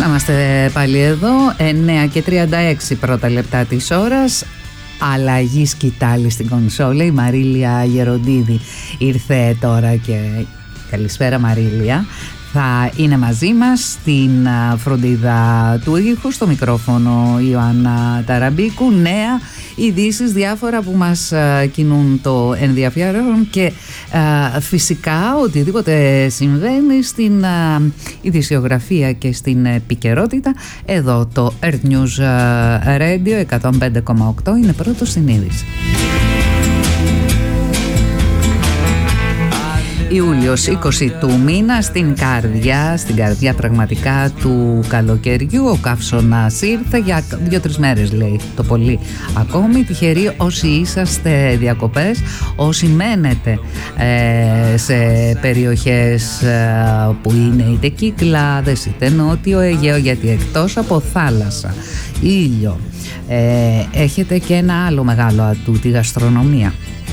Να είμαστε πάλι εδώ, 9:36 πρώτα λεπτά της ώρας. Αλλαγή σκητάλη στην κονσόλα. Η Μαρίλια Γεροντίδη ήρθε τώρα και καλησπέρα Μαρίλια. Θα είναι μαζί μας στην φροντίδα του ήχου, στο μικρόφωνο Ιωάννα Ταραμπίκου. Νέα, ειδήσεις, διάφορα που μας κινούν το ενδιαφέρον και φυσικά οτιδήποτε συμβαίνει στην ειδησιογραφία και στην επικαιρότητα. Εδώ το Earth News Radio 105,8 είναι πρώτο στην είδηση. Ιούλιος 20 του μήνα, στην καρδιά πραγματικά του καλοκαιριού. Ο καύσωνας ήρθε για 2-3 μέρες, λέει το πολύ ακόμη. Τυχεροί όσοι είσαστε διακοπές, όσοι μένετε σε περιοχές που είναι είτε Κυκλάδες είτε Νότιο Αιγαίο, γιατί εκτός από θάλασσα, ήλιο, έχετε και ένα άλλο μεγάλο ατού, τη γαστρονομία.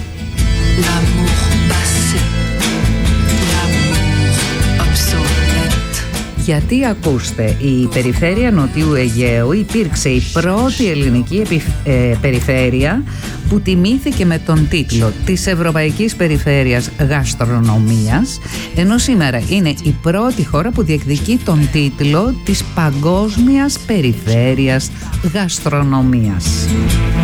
Γιατί ακούστε, η περιφέρεια Νοτιού Αιγαίου υπήρξε η πρώτη ελληνική περιφέρεια που τιμήθηκε με τον τίτλο της Ευρωπαϊκής Περιφέρειας Γαστρονομίας, ενώ σήμερα είναι η πρώτη χώρα που διεκδικεί τον τίτλο της Παγκόσμιας Περιφέρειας Γαστρονομίας.